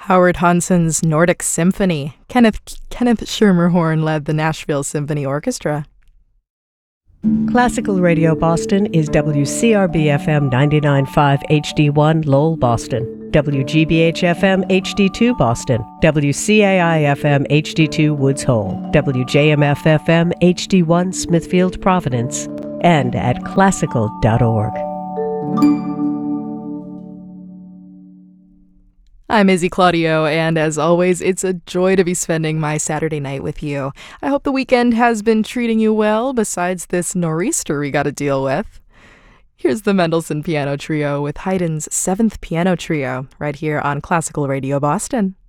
Howard Hanson's Nordic Symphony. Kenneth Schermerhorn led the Nashville Symphony Orchestra. Classical Radio Boston is WCRB-FM 99.5 HD1 Lowell, Boston, WGBH-FM HD2 Boston, WCAI-FM HD2 Woods Hole, WJMF-FM HD1 Smithfield, Providence, and at classical.org. I'm Izzy Claudio, and as always, it's a joy to be spending my Saturday night with you. I hope the weekend has been treating you well, besides this nor'easter we got to deal with. Here's the Mendelssohn Piano Trio with Haydn's 7th Piano Trio, right here on Classical Radio Boston.